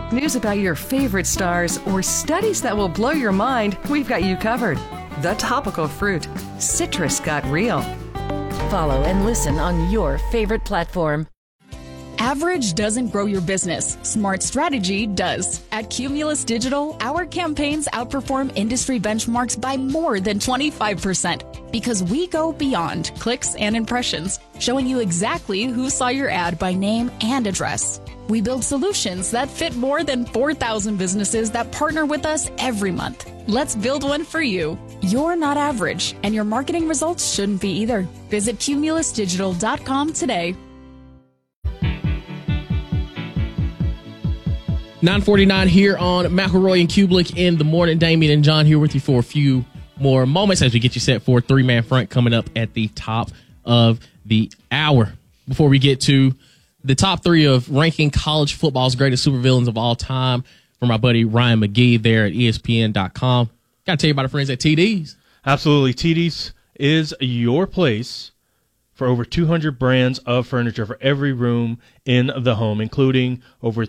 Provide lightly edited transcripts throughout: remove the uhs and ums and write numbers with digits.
news about your favorite stars, or studies that will blow your mind, we've got you covered. The Topical Fruit. Citrus got real. Follow and listen on your favorite platform. Average doesn't grow your business. Smart strategy does. At Cumulus Digital, our campaigns outperform industry benchmarks by more than 25% because we go beyond clicks and impressions, showing you exactly who saw your ad by name and address. We build solutions that fit more than 4,000 businesses that partner with us every month. Let's build one for you. You're not average, and your marketing results shouldn't be either. Visit cumulusdigital.com today. 9:49 here on McElroy and Kublik in the morning. Damien and John here with you for a few more moments as we get you set for three-man front coming up at the top of the hour. Before we get to the top three of ranking college football's greatest supervillains of all time from my buddy Ryan McGee there at ESPN.com. Got to tell you about our friends at TD's. Absolutely. TD's is your place for over 200 brands of furniture for every room in the home, including over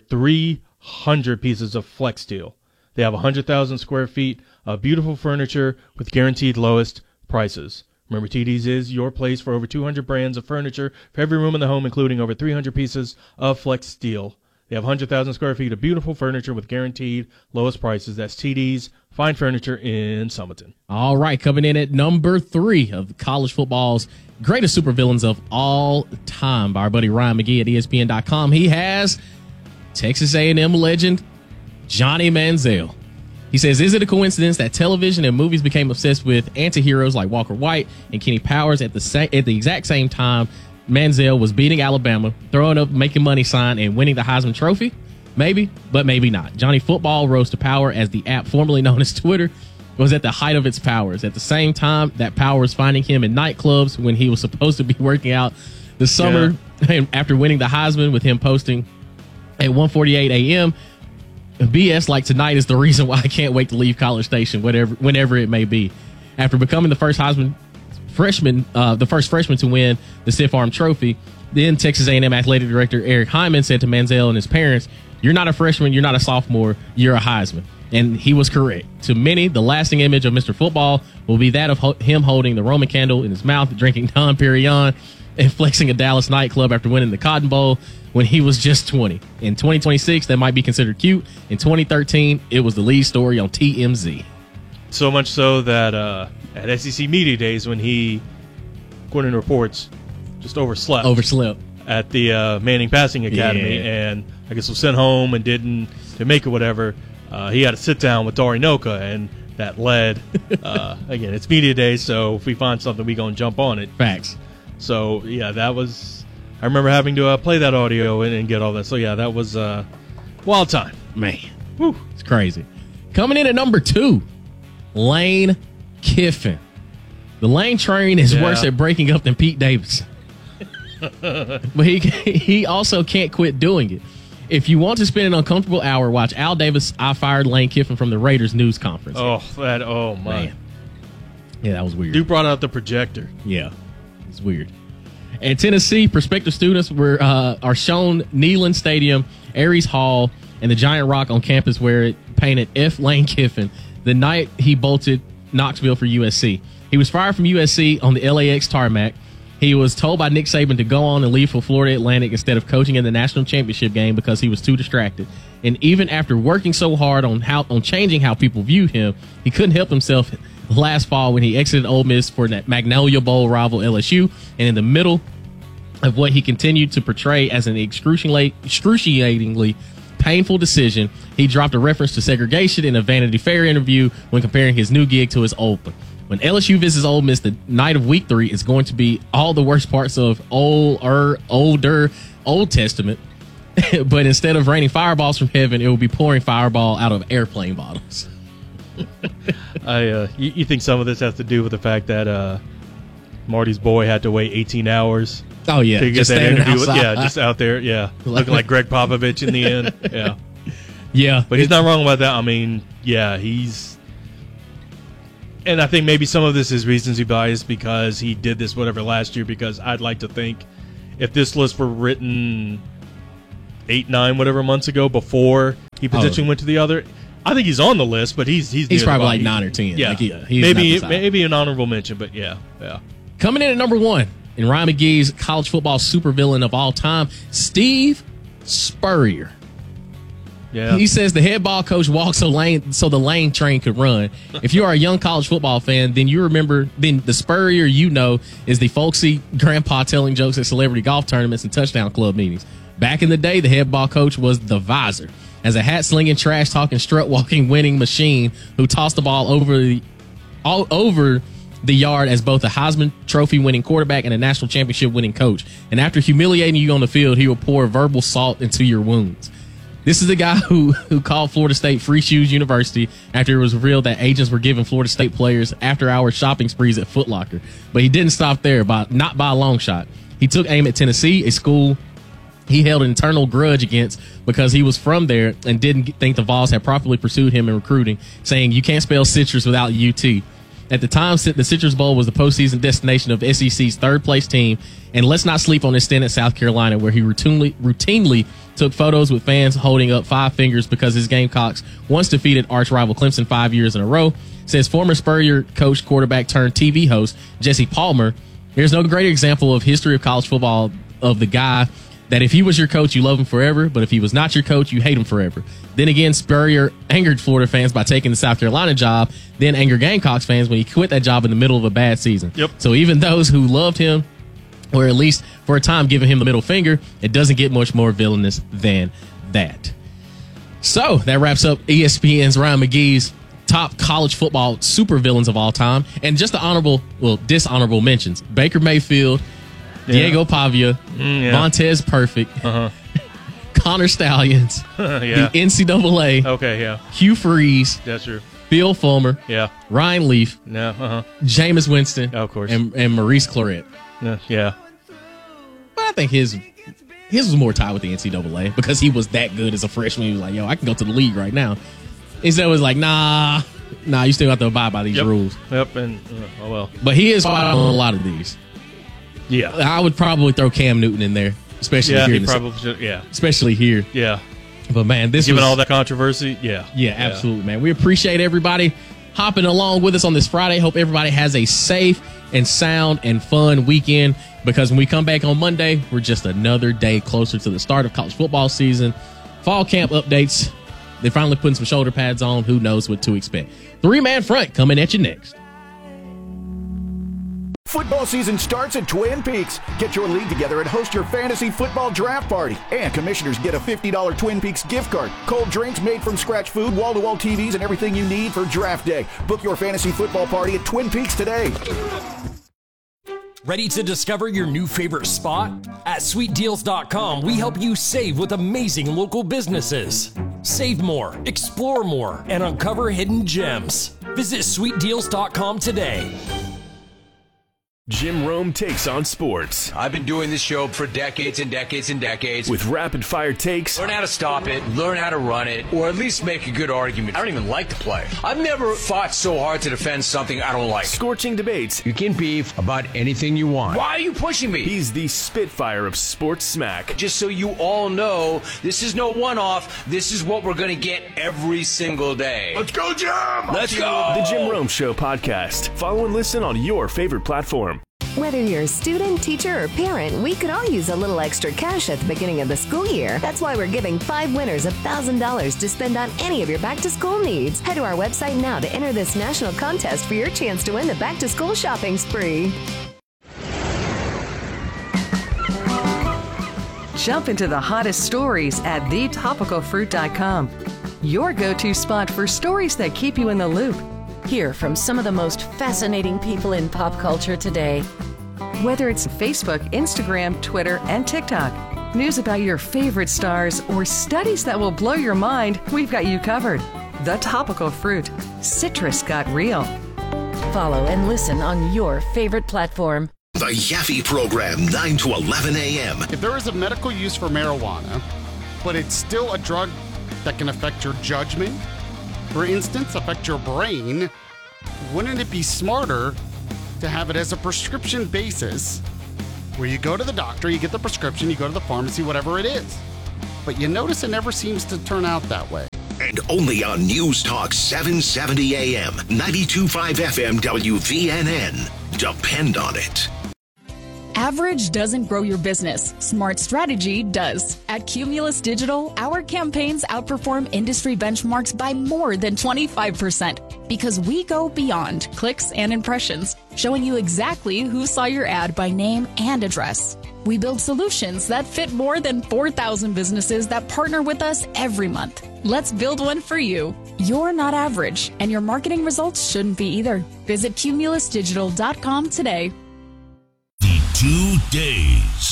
300 pieces of flex steel. They have 100,000 square feet of beautiful furniture with guaranteed lowest prices. Remember, TD's is your place for over 200 brands of furniture for every room in the home, including over 300 pieces of flex steel. They have 100,000 square feet of beautiful furniture with guaranteed lowest prices. That's TD's Fine Furniture in Summerton. All right, coming in at number 3 of college football's greatest supervillains of all time by our buddy Ryan McGee at ESPN.com. He has Texas A&M legend Johnny Manziel. He says, is it a coincidence that television and movies became obsessed with anti-heroes like Walker White and Kenny Powers at the exact same time Manziel was beating Alabama, throwing up making money sign, and winning the Heisman Trophy? Maybe, but maybe not. Johnny Football rose to power as the app formerly known as Twitter was at the height of its powers. At the same time, that power was finding him in nightclubs when he was supposed to be working out the summer after winning the Heisman, with him posting at 1:48 a.m. BS like tonight is the reason why I can't wait to leave College Station, whenever it may be. After becoming the first Heisman freshman, the first freshman to win the Stiff Arm Trophy, then Texas A&M Athletic Director Eric Hyman said to Manziel and his parents, "You're not a freshman, you're not a sophomore, you're a Heisman." And he was correct. To many, the lasting image of Mr. Football will be that of him holding the Roman candle in his mouth, drinking Dom Perignon, and flexing a Dallas nightclub after winning the Cotton Bowl when he was just 20. In 2026, that might be considered cute. In 2013, it was the lead story on TMZ. So much so that at SEC Media Days, when he, according to reports, just overslept at the Manning Passing Academy, and I guess was sent home and didn't make it whatever. He had to sit down with Dari Noka, and that led, again, it's Media Days, so if we find something, we going to jump on it. Facts. So, yeah, that was... I remember having to play that audio and get all that. So, yeah, that was wild time. Man, whew, it's crazy. Coming in at number 2, Lane Kiffin. The Lane train is worse at breaking up than Pete Davidson. But he also can't quit doing it. If you want to spend an uncomfortable hour, watch Al Davis, I fired Lane Kiffin from the Raiders news conference. Oh, my. Man. Yeah, that was weird. Dude brought out the projector. Yeah, it's weird. At Tennessee, prospective students are shown Neyland Stadium, Aries Hall, and the giant rock on campus where it painted F. Lane Kiffin the night he bolted Knoxville for USC. He was fired from USC on the LAX tarmac. He was told by Nick Saban to go on and leave for Florida Atlantic instead of coaching in the national championship game because he was too distracted. And even after working so hard on changing how people viewed him, he couldn't help himself last fall when he exited Ole Miss for that Magnolia Bowl rival LSU, and in the middle of what he continued to portray as an excruciatingly painful decision, he dropped a reference to segregation in a Vanity Fair interview when comparing his new gig to his old one. When LSU visits Ole Miss the night of week 3, it's going to be all the worst parts of older Old Testament, but instead of raining fireballs from heaven, it will be pouring fireball out of airplane bottles. You think some of this has to do with the fact that Marty's boy had to wait 18 hours? Oh, yeah. To get that interview. Just out there. Yeah. Looking like Greg Popovich in the end. Yeah. Yeah. But he's not wrong about that. I mean, yeah, he's... And I think maybe some of this is recency bias because he did this whatever last year, because I'd like to think if this list were written 8, 9, whatever months ago before he potentially went to the other. I think he's on the list, but he's probably like 9 or 10. Yeah, like, he's maybe an honorable mention, but yeah. Coming in at number 1 in Ryan McGee's college football supervillain of all time, Steve Spurrier. Yeah. He says the head ball coach walks so the lane train could run. If you are a young college football fan, then you remember the Spurrier is the folksy grandpa telling jokes at celebrity golf tournaments and touchdown club meetings. Back in the day, the head ball coach was the visor, as a hat-slinging, trash-talking, strut-walking winning machine who tossed the ball all over the yard as both a Heisman Trophy-winning quarterback and a national championship-winning coach. And after humiliating you on the field, he will pour verbal salt into your wounds. This is the guy who called Florida State Free Shoes University after it was revealed that agents were giving Florida State players after-hour shopping sprees at Foot Locker. But he didn't stop there, not by a long shot. He took aim at Tennessee, a school he held an internal grudge against because he was from there and didn't think the Vols had properly pursued him in recruiting, saying you can't spell citrus without UT. At the time, the Citrus Bowl was the postseason destination of SEC's third-place team, and let's not sleep on his stint at South Carolina, where he routinely took photos with fans holding up 5 fingers because his Gamecocks once defeated arch-rival Clemson 5 years in a row, says former Spurrier coach, quarterback turned TV host Jesse Palmer. There's no greater example of history of college football of the guy that if he was your coach, you love him forever, but if he was not your coach, you hate him forever. Then again, Spurrier angered Florida fans by taking the South Carolina job, then angered Gamecocks fans when he quit that job in the middle of a bad season. Yep. So even those who loved him, or at least for a time giving him the middle finger, it doesn't get much more villainous than that. So that wraps up ESPN's Ryan McGee's top college football supervillains of all time. And just the dishonorable mentions. Baker Mayfield, Diego Pavia, Montez Perfect, Connor Stallions, the NCAA, Hugh Freeze, that's true, Phil Fulmer, Ryan Leaf, Jameis Winston, of course, and Maurice Claret. Yeah. But I think his was more tied with the NCAA because he was that good as a freshman. He was like, yo, I can go to the league right now. Instead it was like, nah, you still have to abide by these rules. Yep, and oh well. But he is on a lot of these. Yeah, I would probably throw Cam Newton in there, especially here. He probably should, especially here. Yeah, but man, given all that controversy, yeah, absolutely, man. We appreciate everybody hopping along with us on this Friday. Hope everybody has a safe and sound and fun weekend, because when we come back on Monday, we're just another day closer to the start of college football season. Fall camp updates. They're finally putting some shoulder pads on. Who knows what to expect? 3-man front coming at you next. Football season starts at Twin Peaks. Get your league together and host your fantasy football draft party. And commissioners get a $50 Twin Peaks gift card. Cold drinks, made from scratch food, wall-to-wall TVs, and everything you need for draft day. Book your fantasy football party at Twin Peaks today. Ready to discover your new favorite spot? At SweetDeals.com, we help you save with amazing local businesses. Save more, explore more, and uncover hidden gems. Visit SweetDeals.com today. Jim Rome takes on sports. I've been doing this show for decades and decades and decades. With rapid-fire takes. Learn how to stop it, learn how to run it, or at least make a good argument. I don't even like the play. I've never fought so hard to defend something I don't like. Scorching debates. You can beef about anything you want. Why are you pushing me? He's the Spitfire of sports smack. Just so you all know, this is no one-off. This is what we're going to get every single day. Let's go, Jim! Let's go! The Jim Rome Show podcast. Follow and listen on your favorite platform. Whether you're a student, teacher, or parent, we could all use a little extra cash at the beginning of the school year. That's why we're giving 5 winners $1,000 to spend on any of your back-to-school needs. Head to our website now to enter this national contest for your chance to win the back-to-school shopping spree. Jump into the hottest stories at thetopicalfruit.com. Your go-to spot for stories that keep you in the loop. Hear from some of the most fascinating people in pop culture today. Whether it's Facebook, Instagram, Twitter, and TikTok, news about your favorite stars, or studies that will blow your mind, we've got you covered. The Topical Fruit. Citrus got real. Follow and listen on your favorite platform. The Yaffe Program, 9 to 11 a.m. If there is a medical use for marijuana, but it's still a drug that can affect your judgment, for instance, affect your brain, wouldn't it be smarter to have it as a prescription basis where you go to the doctor, you get the prescription, you go to the pharmacy, whatever it is. But you notice it never seems to turn out that way. And only on News Talk 770 AM, 92.5 FM WVNN. Depend on it. Average doesn't grow your business. Smart strategy does. At Cumulus Digital, our campaigns outperform industry benchmarks by more than 25% because we go beyond clicks and impressions, showing you exactly who saw your ad by name and address. We build solutions that fit more than 4,000 businesses that partner with us every month. Let's build one for you. You're not average, and your marketing results shouldn't be either. Visit cumulusdigital.com today. 2 days.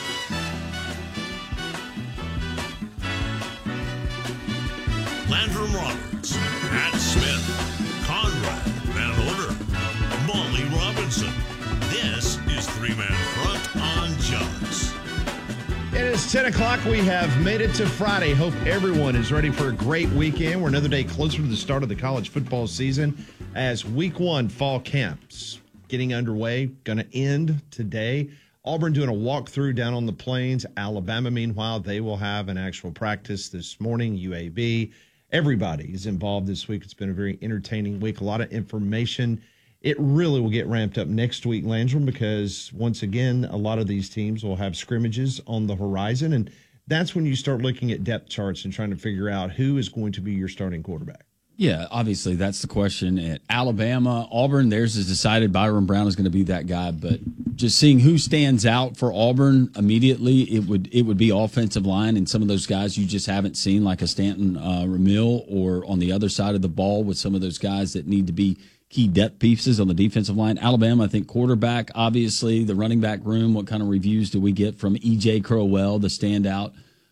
Landrum Roberts, Pat Smith, Conrad Van Order, Molly Robinson. This is Three-Man Front on Jugs. It is 10 o'clock. We have made it to Friday. Hope everyone is ready for a great weekend. We're another day closer to the start of the college football season as week 1 fall camps getting underway, going to end today. Auburn doing a walkthrough down on the plains. Alabama, meanwhile, they will have an actual practice this morning. UAB, everybody is involved this week. It's been a very entertaining week, a lot of information. It really will get ramped up next week, Landrum, because once again, a lot of these teams will have scrimmages on the horizon, and that's when you start looking at depth charts and trying to figure out who is going to be your starting quarterback. Yeah, obviously that's the question. At Alabama, Auburn, theirs is decided. Byron Brown is going to be that guy. But just seeing who stands out for Auburn immediately, it would be offensive line, and some of those guys you just haven't seen, like a Stanton Ramil, or on the other side of the ball with some of those guys that need to be key depth pieces on the defensive line. Alabama, I think quarterback, obviously the running back room. What kind of reviews do we get from E.J. Crowell, the standout?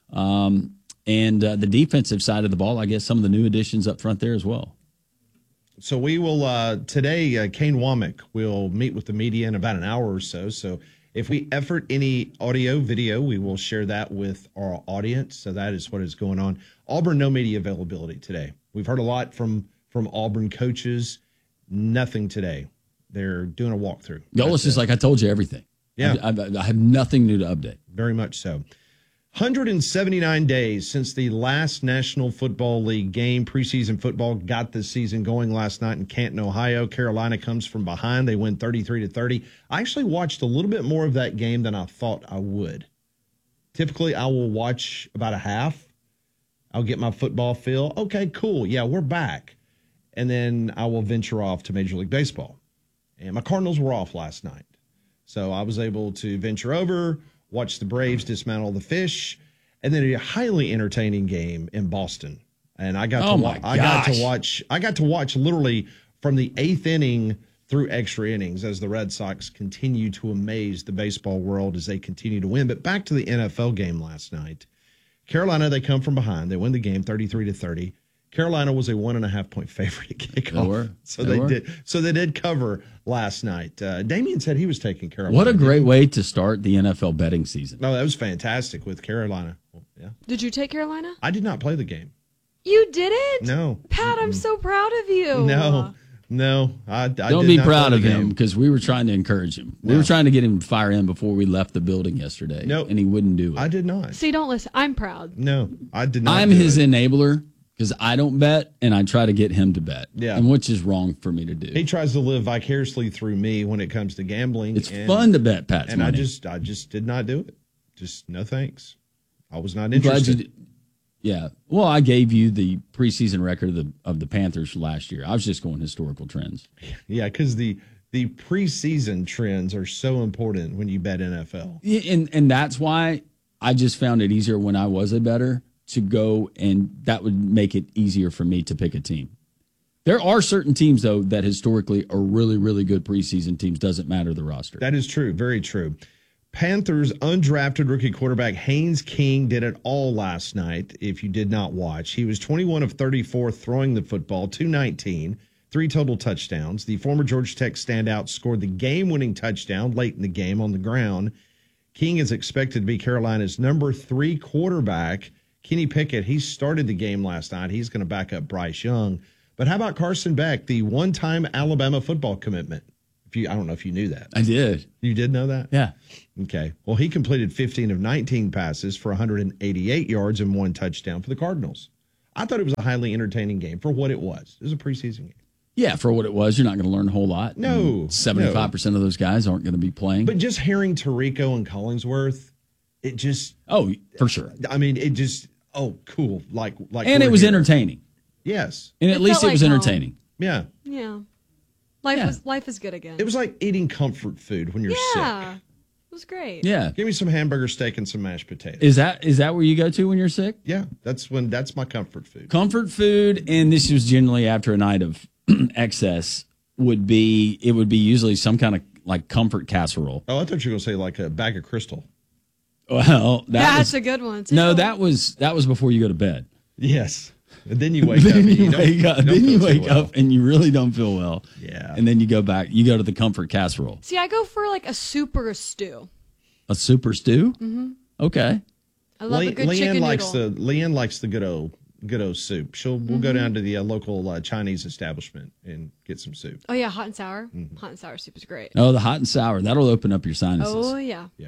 And the defensive side of the ball, I guess some of the new additions up front there as well. So we will, today, Kane Womack will meet with the media in about an hour or so. So if we effort any audio, video, we will share that with our audience. So that is what is going on. Auburn, no media availability today. We've heard a lot from Auburn coaches. Nothing today. They're doing a walkthrough. Golis is like, I told you everything. Yeah. I have nothing new to update. Very much so. 179 days since the last National Football League game. Preseason football got the season going last night in Canton, Ohio. Carolina comes from behind. They win 33-30. I actually watched a little bit more of that game than I thought I would. Typically, I will watch about a half. I'll get my football feel. Okay, cool. Yeah, we're back. And then I will venture off to Major League Baseball. And my Cardinals were off last night. So I was able to venture over, watch the Braves dismantle the fish, and then a highly entertaining game in Boston. And I got to watch literally from the 8th inning through extra innings as the Red Sox continue to amaze the baseball world as they continue to win. But back to the NFL game last night. Carolina, they come from behind. They win the game 33-30. Carolina was a 1.5-point favorite at kickoff. They did cover last night. Damian said he was taking Carolina. What a great way to start the NFL betting season. No, that was fantastic with Carolina. Yeah. Did you take Carolina? I did not play the game. You didn't? No. Pat, I'm so proud of you. No. I don't be proud of him because we were trying to encourage him. We were trying to get him to fire in before we left the building yesterday. No. And he wouldn't do it. I did not. See, don't listen. I'm proud. No, I did not. I'm his enabler. Because I don't bet, and I try to get him to bet. Yeah. And which is wrong for me to do. He tries to live vicariously through me when it comes to gambling. It's fun to bet, Pat. And money. I just did not do it. Just no thanks. I was not interested. Yeah. Well, I gave you the preseason record of the Panthers last year. I was just going historical trends. Yeah, because the preseason trends are so important when you bet NFL. Yeah, and that's why I just found it easier when I was a bettor to go, and that would make it easier for me to pick a team. There are certain teams, though, that historically are really, really good preseason teams. Doesn't matter the roster. That is true. Very true. Panthers undrafted rookie quarterback Haynes King did it all last night, if you did not watch. He was 21 of 34 throwing the football, 219, 3 total touchdowns. The former Georgia Tech standout scored the game-winning touchdown late in the game on the ground. King is expected to be Carolina's number 3 quarterback. Kenny Pickett, he started the game last night. He's going to back up Bryce Young. But how about Carson Beck, the one-time Alabama football commitment? I don't know if you knew that. I did. You did know that? Yeah. Okay. Well, he completed 15 of 19 passes for 188 yards and 1 touchdown for the Cardinals. I thought it was a highly entertaining game for what it was. It was a preseason game. Yeah, for what it was, you're not going to learn a whole lot. No. 75% of those guys aren't going to be playing. But just hearing Tirico and Collingsworth, it just... Oh, for sure. I mean, it just... Oh, cool. Like, and it was entertaining. Yes. And at least it was entertaining. Yeah. Yeah. Life is good again. It was like eating comfort food when you're sick. Yeah. It was great. Yeah. Give me some hamburger steak and some mashed potatoes. Is that where you go to when you're sick? Yeah. That's my comfort food. Comfort food, and this was generally after a night of excess, would be usually some kind of like comfort casserole. Oh, I thought you were going to say like a bag of Crystal. Well, that's a good one, too. No, that was before you go to bed. Yes. And then you wake up. Then you wake up and you really don't feel well. Yeah. And then you go back. You go to the comfort casserole. See, I go for like a soup or a stew. A super stew? Mm-hmm. Okay. I love a good chicken noodle. Leanne likes the good old soup. We'll go down to the local Chinese establishment and get some soup. Oh yeah, hot and sour. Mm-hmm. Hot and sour soup is great. Oh, the hot and sour. That'll open up your sinuses. Oh yeah. Yeah.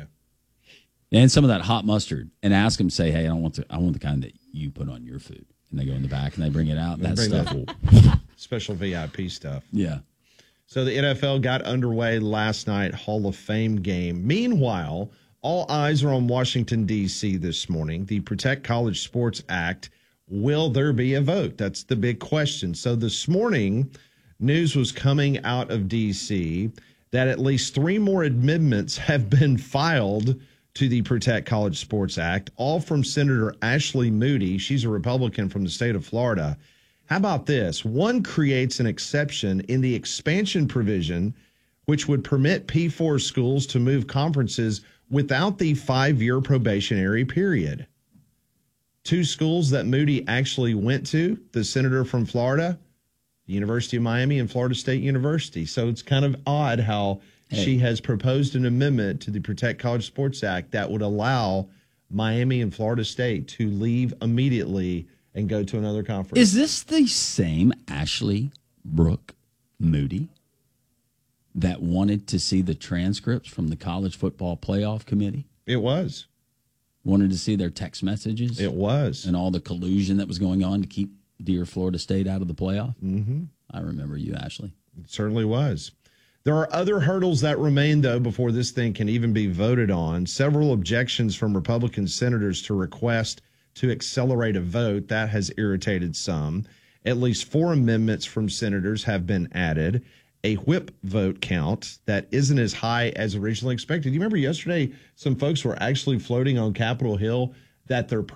And some of that hot mustard. And ask them, say, hey, I want the kind that you put on your food. And they go in the back and they bring it out. That stuff will... Special VIP stuff. Yeah. So the NFL got underway last night, Hall of Fame game. Meanwhile, all eyes are on Washington, D.C. this morning. The Protect College Sports Act. Will there be a vote? That's the big question. So this morning, news was coming out of D.C. that at least 3 more amendments have been filed to the Protect College Sports Act, all from Senator Ashley Moody. She's a Republican from the state of Florida. How about this? One creates an exception in the expansion provision, which would permit P4 schools to move conferences without the 5-year probationary period. 2 schools that Moody actually went to, the senator from Florida, the University of Miami and Florida State University. So it's kind of odd how she has proposed an amendment to the Protect College Sports Act that would allow Miami and Florida State to leave immediately and go to another conference. Is this the same Ashley Brooke Moody that wanted to see the transcripts from the College Football Playoff Committee? It was. Wanted to see their text messages? It was. And all the collusion that was going on to keep dear Florida State out of the playoff? Mm-hmm. I remember you, Ashley. It certainly was. There are other hurdles that remain, though, before this thing can even be voted on. Several objections from Republican senators to request to accelerate a vote. That has irritated some. At least 4 amendments from senators have been added. A whip vote count that isn't as high as originally expected. You remember yesterday some folks were actually floating on Capitol Hill that they're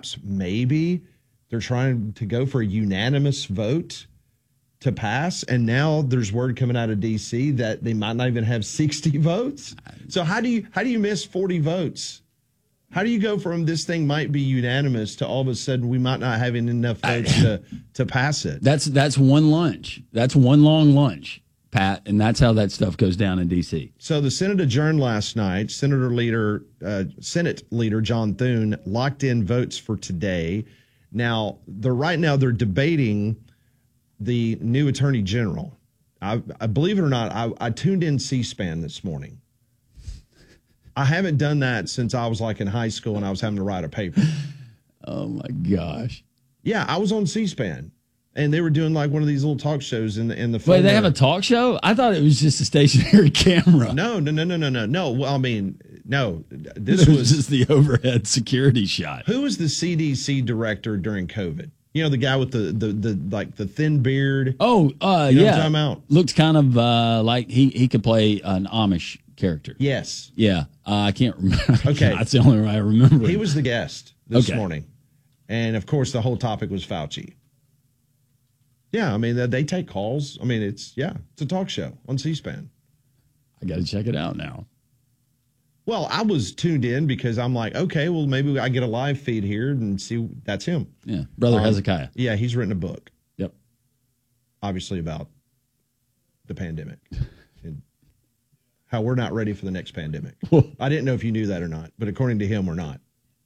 trying to go for a unanimous vote to pass, and now there's word coming out of D.C. that they might not even have 60 votes. So how do you miss 40 votes? How do you go from this thing might be unanimous to all of a sudden we might not have enough votes to pass it? That's one lunch. That's one long lunch, Pat, and that's how that stuff goes down in D.C. So the Senate adjourned last night. Senate leader John Thune locked in votes for today. Now they're debating the new attorney general. I believe it or not, I tuned in C-SPAN this morning. I haven't done that since I was like in high school and I was having to write a paper. Oh my gosh. Yeah, I was on C-SPAN and they were doing like one of these little talk shows in the Wait, they have a talk show? I thought it was just a stationary camera. No. Well, I mean, no. This was just the overhead security shot. Who was the CDC director during COVID? You know, the guy with the thin beard. Oh, you know what I'm talking about? Looks kind of like he could play an Amish character. Yes. Yeah. I can't remember. Okay. That's the only way I remember. He was the guest this morning. And, of course, the whole topic was Fauci. Yeah, I mean, they take calls. I mean, it's a talk show on C-SPAN. I got to check it out now. Well, I was tuned in because I'm like, okay, well, maybe I get a live feed here and see that's him. Yeah, Brother Hezekiah. Yeah, he's written a book. Yep. Obviously about the pandemic and how we're not ready for the next pandemic. I didn't know if you knew that or not, but according to him, we're not.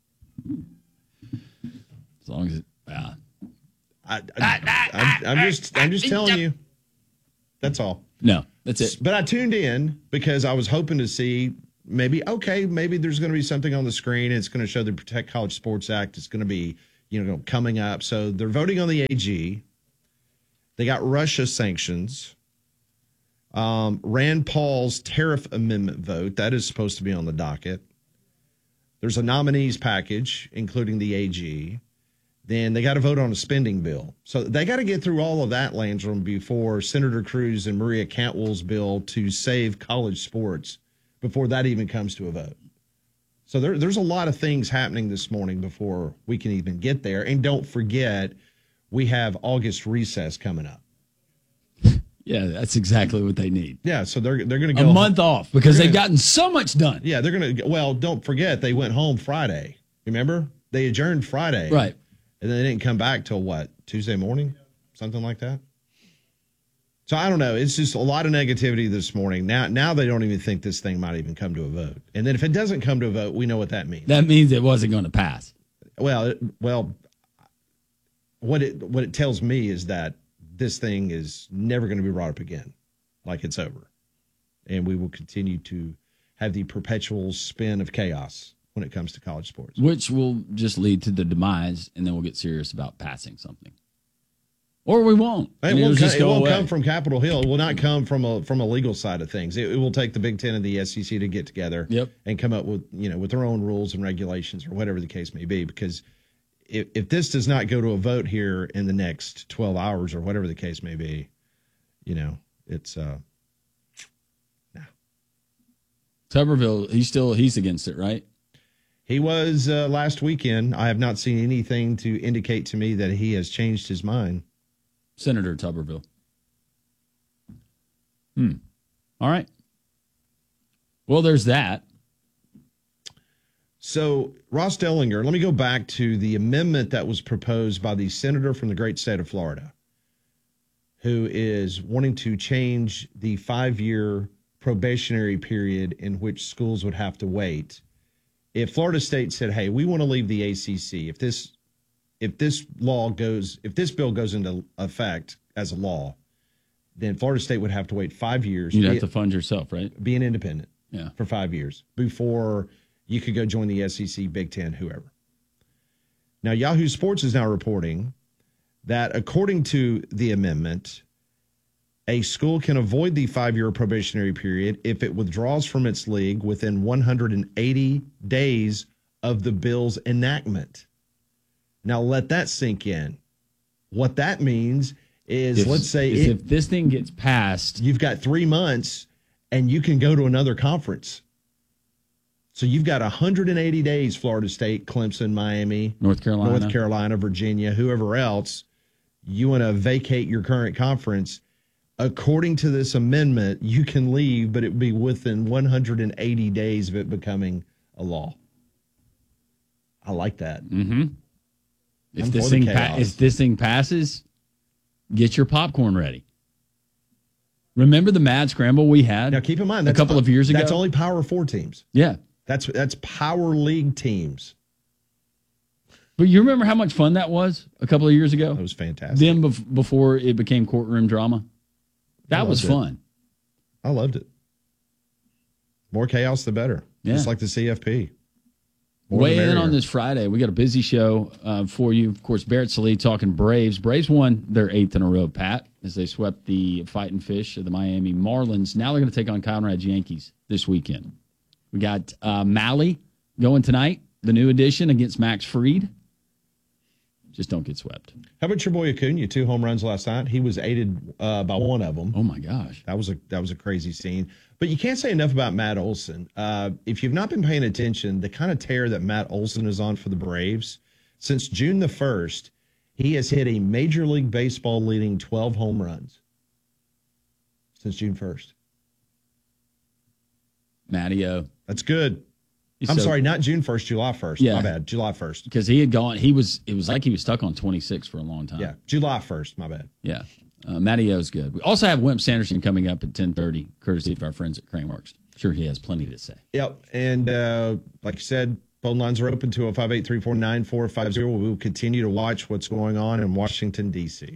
As long as I'm just telling you. That's all. No, that's it. But I tuned in because I was hoping to see maybe there's going to be something on the screen. And it's going to show the Protect College Sports Act. It's going to be, coming up. So they're voting on the AG. They got Russia sanctions. Rand Paul's tariff amendment vote, that is supposed to be on the docket. There's a nominees package, including the AG. Then they got to vote on a spending bill. So they got to get through all of that, Landrum, before Senator Cruz and Maria Cantwell's bill to save college sports, before that even comes to a vote. So there's a lot of things happening this morning before we can even get there. And don't forget, we have August recess coming up. Yeah, that's exactly what they need. Yeah, so they're going to go a month off because they've gotten so much done. Yeah, they're going to. Well, don't forget they went home Friday. Remember, they adjourned Friday, right? And then they didn't come back till what, Tuesday morning, something like that. So I don't know. It's just a lot of negativity this morning. Now they don't even think this thing might even come to a vote. And then if it doesn't come to a vote, we know what that means. That means it wasn't going to pass. Well, what it tells me is that this thing is never going to be brought up again, like it's over. And we will continue to have the perpetual spin of chaos when it comes to college sports. Which will just lead to the demise, and then we'll get serious about passing something. Or we won't. It won't come from Capitol Hill. It will not come from a legal side of things. It will take the Big Ten and the SEC to get together and come up with their own rules and regulations or whatever the case may be. Because if this does not go to a vote here in the next 12 hours or whatever the case may be, it's Tuberville, he's against it, right? He was last weekend. I have not seen anything to indicate to me that he has changed his mind. Senator Tuberville. All right. Well, there's that. So, Ross Dellinger, let me go back to the amendment that was proposed by the senator from the great state of Florida, who is wanting to change the 5-year probationary period in which schools would have to wait. If Florida State said, "Hey, we want to leave the ACC," if this bill goes into effect as a law, then Florida State would have to wait 5 years. You'd have to fund yourself, right? Be an independent, yeah, for 5 years before you could go join the SEC, Big Ten, whoever. Now, Yahoo Sports is now reporting that according to the amendment, a school can avoid the 5-year probationary period if it withdraws from its league within 180 days of the bill's enactment. Now, let that sink in. What that means is, let's say if this thing gets passed, you've got 3 months and you can go to another conference. So you've got 180 days, Florida State, Clemson, Miami, North Carolina, Virginia, whoever else. You want to vacate your current conference. According to this amendment, you can leave, but it would be within 180 days of it becoming a law. I like that. Mm-hmm. If this thing passes, get your popcorn ready. Remember the mad scramble we had? Now, keep in mind, a couple of years ago. That's only Power 4 teams. Yeah, that's Power League teams. But you remember how much fun that was a couple of years ago? That was fantastic. Then before it became courtroom drama. That was fun. I loved it. More chaos, the better. Yeah. Just like the CFP. Weigh in on this Friday. We got a busy show for you. Of course, Barrett Sallee talking Braves. Braves won their 8th in a row, Pat, as they swept the Fighting Fish of the Miami Marlins. Now they're going to take on Conrad's Yankees this weekend. We got Mahle going tonight, the new addition against Max Fried. Just don't get swept. How about your boy Acuna? 2 home runs last night. He was aided by one of them. Oh my gosh, that was a crazy scene. But you can't say enough about Matt Olson. If you've not been paying attention, the kind of tear that Matt Olson is on for the Braves, since June the 1st, he has hit a Major League Baseball leading 12 home runs since June 1st. Matty-O. That's good. I'm sorry, not June 1st, July 1st. Yeah. My bad, July 1st. Because he had gone, it was like he was stuck on 26 for a long time. Yeah, July 1st, my bad. Yeah. Matty-O's good. We also have Wimp Sanderson coming up at 10:30, courtesy of our friends at Craneworks. Sure, he has plenty to say. Yep, and like you said, phone lines are open, 205-834-9450. We will continue to watch what's going on in Washington, D.C.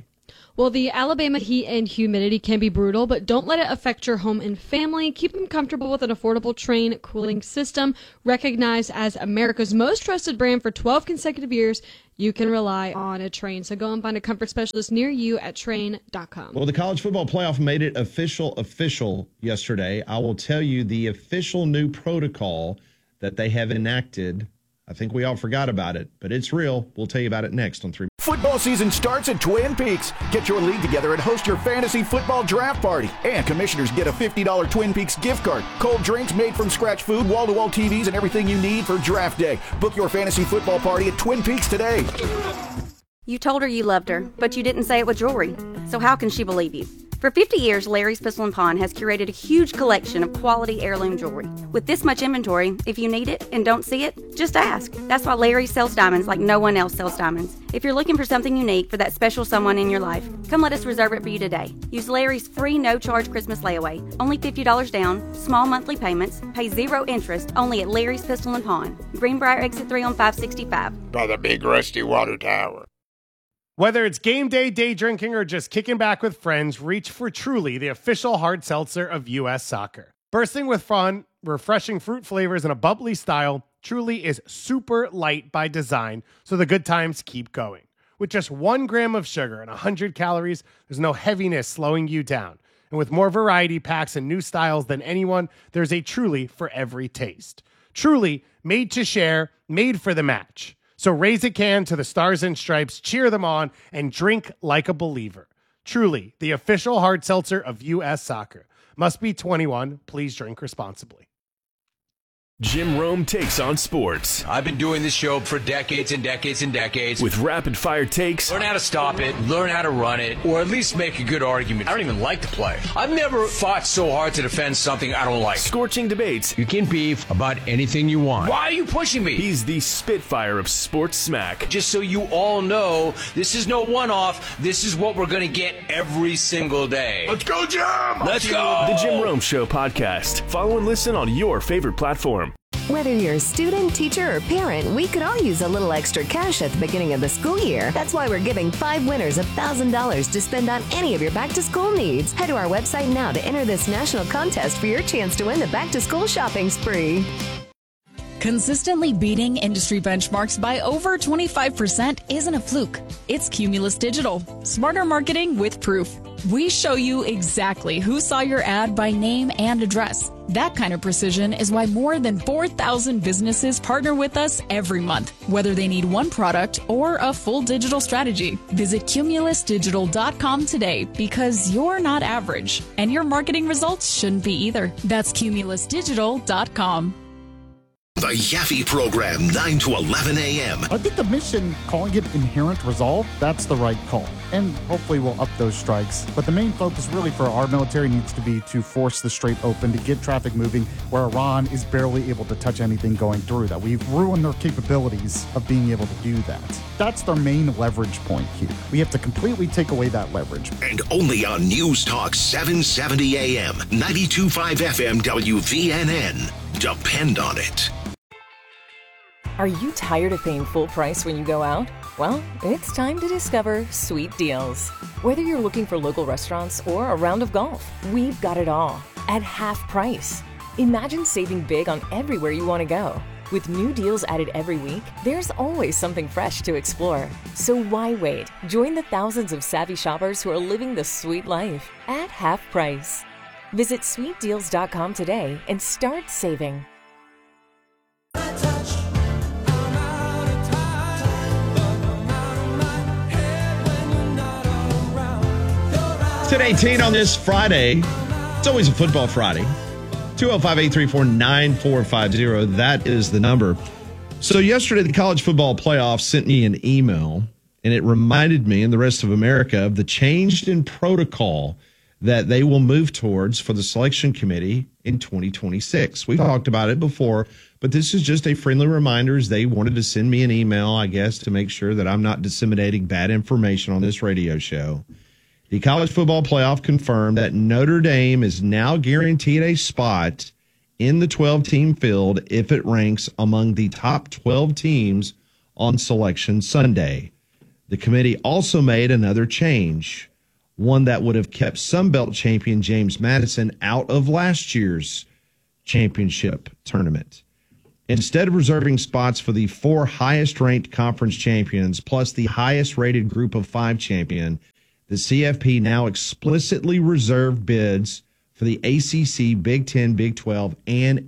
Well, the Alabama heat and humidity can be brutal, but don't let it affect your home and family. Keep them comfortable with an affordable Trane cooling system. Recognized as America's most trusted brand for 12 consecutive years, you can rely on a Trane. So go and find a comfort specialist near you at Trane.com. Well, the college football playoff made it official yesterday. I will tell you the official new protocol that they have enacted. I think we all forgot about it, but it's real. We'll tell you about it next on 3. Football season starts at Twin Peaks. Get your league together and host your fantasy football draft party. And commissioners get a $50 Twin Peaks gift card, cold drinks made from scratch food, wall-to-wall TVs, and everything you need for draft day. Book your fantasy football party at Twin Peaks today. You told her you loved her, but you didn't say it with jewelry. So how can she believe you? For 50 years, Larry's Pistol & Pawn has curated a huge collection of quality heirloom jewelry. With this much inventory, if you need it and don't see it, just ask. That's why Larry sells diamonds like no one else sells diamonds. If you're looking for something unique for that special someone in your life, come let us reserve it for you today. Use Larry's free no-charge Christmas layaway. Only $50 down, small monthly payments, pay 0 interest, only at Larry's Pistol & Pawn. Greenbrier Exit 3 on 565. By the big rusty water tower. Whether it's game day, day drinking, or just kicking back with friends, reach for Truly, the official hard seltzer of U.S. Soccer. Bursting with fun, refreshing fruit flavors, and a bubbly style, Truly is super light by design, so the good times keep going. With just 1 gram of sugar and 100 calories, there's no heaviness slowing you down. And with more variety packs and new styles than anyone, there's a Truly for every taste. Truly, made to share, made for the match. So raise a can to the Stars and Stripes, cheer them on, and drink like a believer. Truly, the official hard seltzer of U.S. Soccer. Must be 21. Please drink responsibly. Jim Rome takes on sports. I've been doing this show for decades and decades and decades. With rapid-fire takes. Learn how to stop it, learn how to run it, or at least make a good argument. I don't even like the play. I've never fought so hard to defend something I don't like. Scorching debates. You can beef about anything you want. Why are you pushing me? He's the Spitfire of sports smack. Just so you all know, this is no one-off. This is what we're going to get every single day. Let's go, Jim! Let's go! The Jim Rome Show podcast. Follow and listen on your favorite platform. Whether you're a student, teacher, or parent, we could all use a little extra cash at the beginning of the school year. That's why we're giving 5 winners $1,000 to spend on any of your back-to-school needs. Head to our website now to enter this national contest for your chance to win the back-to-school shopping spree. Consistently beating industry benchmarks by over 25% isn't a fluke. It's Cumulus Digital. Smarter marketing with proof. We show you exactly who saw your ad by name and address. That kind of precision is why more than 4,000 businesses partner with us every month, whether they need one product or a full digital strategy. Visit cumulusdigital.com today because you're not average, and your marketing results shouldn't be either. That's cumulusdigital.com. The Yaffe Program, 9 to 11 a.m. I think the mission, calling it Inherent Resolve, that's the right call. And hopefully we'll up those strikes. But the main focus really for our military needs to be to force the Strait open, to get traffic moving, where Iran is barely able to touch anything going through that. We've ruined their capabilities of being able to do that. That's their main leverage point here. We have to completely take away that leverage. And only on News Talk 770 a.m., 92.5 FM WVNN. Depend on it. Are you tired of paying full price when you go out? Well, it's time to discover Sweet Deals. Whether you're looking for local restaurants or a round of golf, we've got it all at half price. Imagine saving big on everywhere you want to go. With new deals added every week, there's always something fresh to explore. So why wait? Join the thousands of savvy shoppers who are living the sweet life at half price. Visit sweetdeals.com today and start saving. It's at 18 on this Friday. It's always a football Friday. 205-834-9450. That is the number. So yesterday, the college football playoff sent me an email, and it reminded me and the rest of America of the change in protocol that they will move towards for the selection committee in 2026. We've talked about it before, but this is just a friendly reminder as they wanted to send me an email, I guess, to make sure that I'm not disseminating bad information on this radio show. The college football playoff confirmed that Notre Dame is now guaranteed a spot in the 12-team field if it ranks among the top 12 teams on Selection Sunday. The committee also made another change. one that would have kept Sunbelt champion James Madison out of last year's championship tournament. Instead of reserving spots for the 4 highest-ranked conference champions plus the highest-rated group of 5 champion, the CFP now explicitly reserved bids for the ACC, Big 10, Big 12, and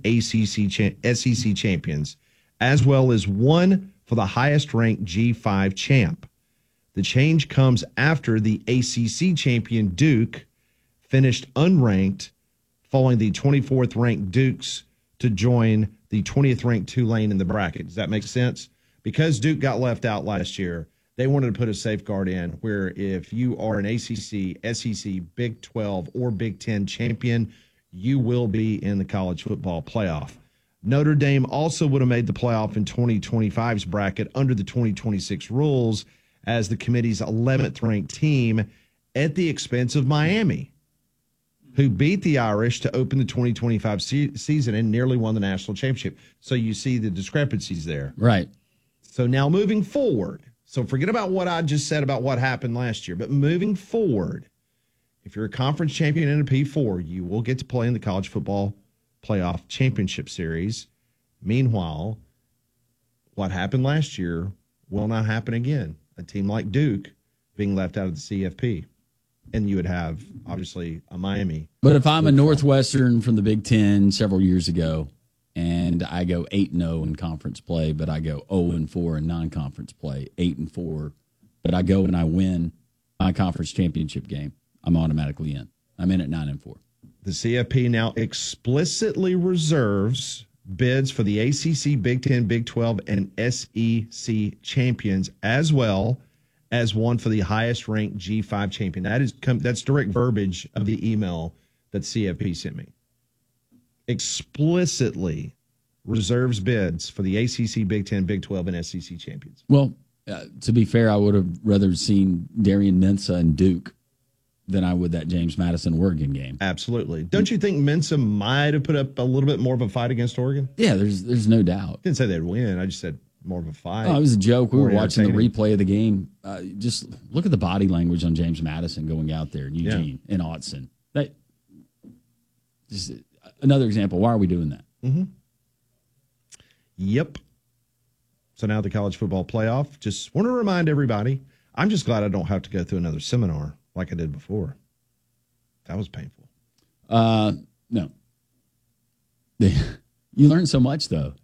SEC champions, as well as one for the highest-ranked G5 champ. The change comes after the ACC champion Duke finished unranked, following the 24th-ranked Dukes to join the 20th-ranked Tulane in the bracket. Does that make sense? Because Duke got left out last year, they wanted to put a safeguard in where if you are an ACC, SEC, Big 12, or Big 10 champion, you will be in the college football playoff. Notre Dame also would have made the playoff in 2025's bracket under the 2026 rules as the committee's 11th-ranked team at the expense of Miami, who beat the Irish to open the 2025 season and nearly won the national championship. So you see the discrepancies there. Right. So now moving forward, so forget about what I just said about what happened last year, but moving forward, if you're a conference champion in a P4, you will get to play in the college football playoff championship series. Meanwhile, what happened last year will not happen again. A team like Duke being left out of the CFP. And you would have, obviously, a Miami. But if I'm a Northwestern from the Big Ten several years ago, and I go 8-0 in conference play, but I go 0-4 in non-conference play, 8-4, but I go and I win my conference championship game, I'm automatically in. I'm in at 9-4. The CFP now explicitly reserves bids for the ACC, Big 10, Big 12, and SEC champions, as well as one for the highest-ranked G5 champion. That's direct verbiage of the email that CFP sent me. Explicitly reserves bids for the ACC, Big 10, Big 12, and SEC champions. Well, to be fair, I would have rather seen Darian Mensah and Duke than I would that James Madison Oregon game. Absolutely. Don't you think Mensah might have put up a little bit more of a fight against Oregon? Yeah, there's no doubt. Didn't say they'd win. I just said more of a fight. Oh, it was a joke. We were watching the replay of the game. Just look at the body language on James Madison going out there in Eugene and Autzen. That just another example. Why are we doing that? Mm-hmm. Yep. So now the college football playoff. Just want to remind everybody, I'm just glad I don't have to go through another seminar like I did before. That was painful. No. You learned so much, though.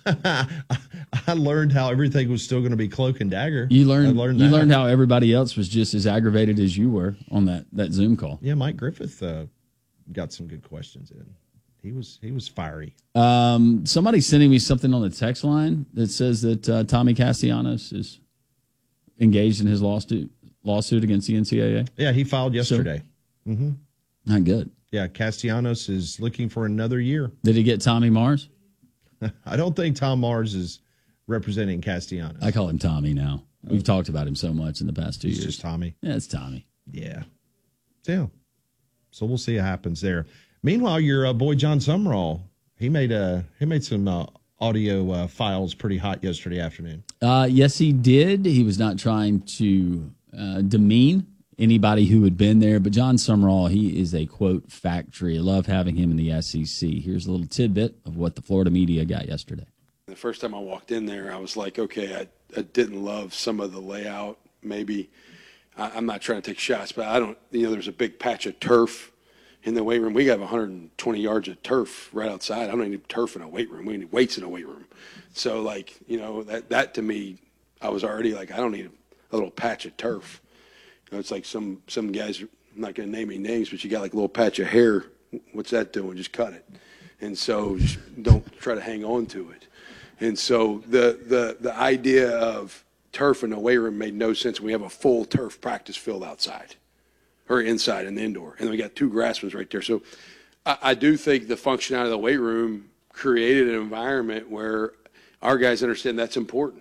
I learned how everything was still going to be cloak and dagger. You learned how everybody else was just as aggravated as you were on that Zoom call. Yeah, Mike Griffith got some good questions in. He was fiery. Somebody's sending me something on the text line that says that Tommy Castellanos is engaged in his lawsuit against the NCAA. Yeah, he filed yesterday. So, not good. Yeah, Castellanos is looking for another year. Did he get Tommy Mars? I don't think Tom Mars is representing Castellanos. I call him Tommy now. We've talked about him so much in the past 2 years. It's just Tommy. Yeah, it's Tommy. Yeah. So we'll see what happens there. Meanwhile, your boy John Sumrall, he made some audio files pretty hot yesterday afternoon. Yes, he did. He was not trying to demean anybody who had been there, but John Sumrall, he is a quote factory. I love having him in the SEC. Here's a little tidbit of what the Florida media got yesterday. The first time I walked in there, I was like, okay, I didn't love some of the layout. Maybe I'm not trying to take shots, but there's a big patch of turf in the weight room. We got 120 yards of turf right outside. I don't need turf in a weight room. We need weights in a weight room. So, that to me, I was already like, I don't need a little patch of turf. It's like some guys, I'm not going to name any names, but you got like a little patch of hair. What's that doing? Just cut it. And so just don't try to hang on to it. And so the idea of turf in the weight room made no sense. We have a full turf practice field outside or inside in the indoor. And we got 2 grass ones right there. So I do think the functionality of the weight room created an environment where our guys understand that's important.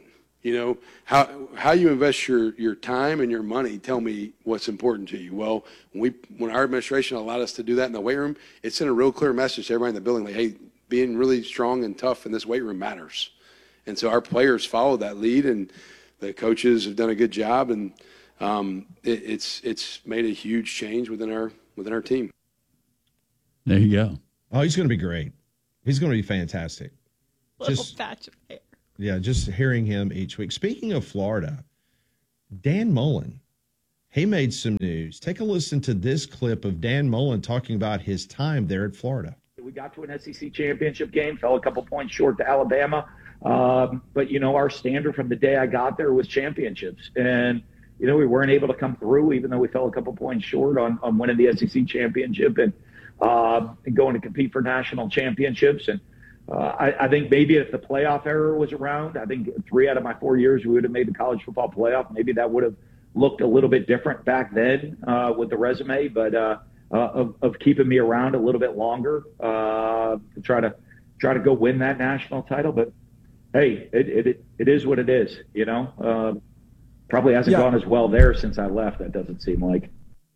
How you invest your time and your money, tell me what's important to you. Well, when our administration allowed us to do that in the weight room, it sent a real clear message to everybody in the building, like, hey, being really strong and tough in this weight room matters. And so our players followed that lead, and the coaches have done a good job. And it's made a huge change within our team. There you go. Oh, he's going to be great. He's going to be fantastic. Little patch of hair. Yeah, just hearing him each week. Speaking of Florida, Dan Mullen, he made some news. Take a listen to this clip of Dan Mullen talking about his time there at Florida. We got to an SEC championship game, fell a couple points short to Alabama. But, our standard from the day I got there was championships. And, we weren't able to come through, even though we fell a couple points short on winning the SEC championship and going to compete for national championships. And I think maybe if the playoff era was around, I think 3 out of my 4 years we would have made the college football playoff. Maybe that would have looked a little bit different back then with the resume, but of keeping me around a little bit longer to try to go win that national title. But hey, it is what it is, Probably hasn't gone as well there since I left. That doesn't seem like.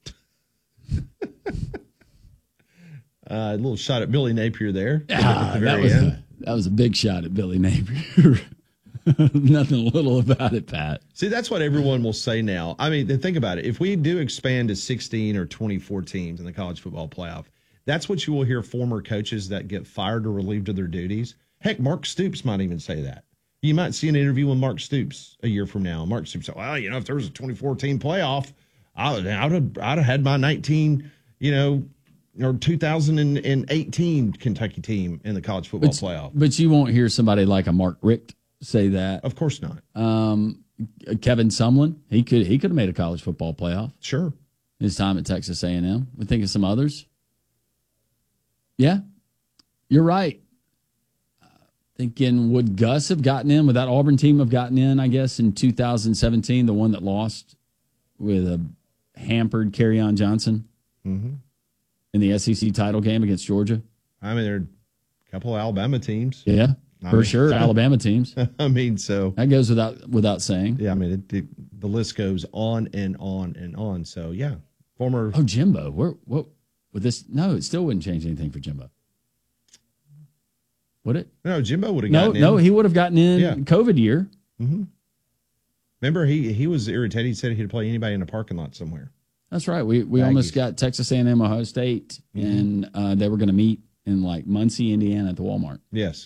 A little shot at Billy Napier there. That was a big shot at Billy Napier. Nothing little about it, Pat. See, that's what everyone will say now. I mean, think about it. If we do expand to 16 or 24 teams in the college football playoff, that's what you will hear former coaches that get fired or relieved of their duties. Heck, Mark Stoops might even say that. You might see an interview with Mark Stoops a year from now. Mark Stoops said, well, if there was a 24-team playoff, I'd have had my 19, or 2018 Kentucky team in the college football playoff. But you won't hear somebody like a Mark Richt say that. Of course not. Kevin Sumlin, he could have made a college football playoff. Sure. His time at Texas A&M. We think of some others. Yeah, you're right. Thinking, would Gus have gotten in? Would that Auburn team have gotten in, I guess, in 2017, the one that lost with a hampered Kerryon Johnson in the SEC title game against Georgia? I mean, there are a couple of Alabama teams. Yeah, sure, Alabama teams. I mean, so. That goes without saying. Yeah, I mean, the list goes on and on and on. So, yeah, former. Oh, Jimbo. What with this? No, it still wouldn't change anything for Jimbo. Would it? No, Jimbo would have gotten in. No, he would have gotten in COVID year. Mm-hmm. Remember, he was irritated. He said he'd play anybody in a parking lot somewhere. That's right. We almost got Texas A&M, Ohio State, and they were going to meet in like Muncie, Indiana at the Walmart. Yes.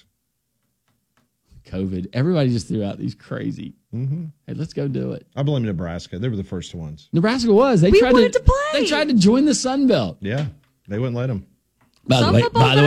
COVID. Everybody just threw out these crazy. Mm-hmm. Hey, let's go do it. I blame Nebraska. They were the first ones. Nebraska was. They tried to play. They tried to join the Sun Belt. Yeah, they wouldn't let them. By the